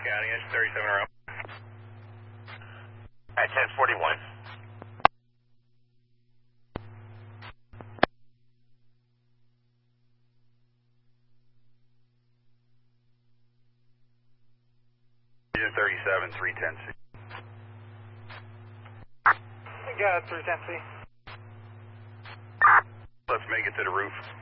County, engine 37 around. At 1041. Engine 37, 310C. We got 310C. Let's make it to the roof.